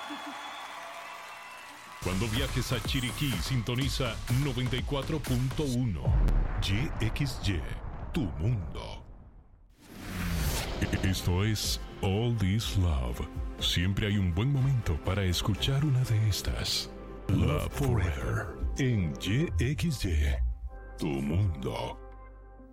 Cuando viajes a Chiriquí, sintoniza 94.1 YXY, tu mundo. Esto es All This Love. Siempre hay un buen momento para escuchar una de estas. Love Forever en YXY, tu mundo.